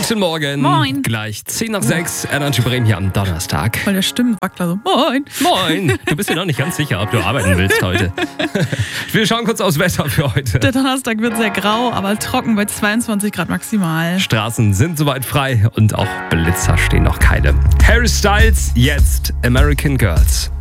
Guten Morgen. Moin. Gleich 10 nach 6. Energy Bremen hier am Donnerstag. Voll der Stimmenwackler so. Moin. Moin. Du bist dir noch nicht ganz sicher, ob du arbeiten willst heute. Wir schauen kurz aufs Wetter für heute. Der Donnerstag wird sehr grau, aber trocken bei 22 Grad maximal. Straßen sind soweit frei und auch Blitzer stehen noch keine. Harry Styles, jetzt American Girls.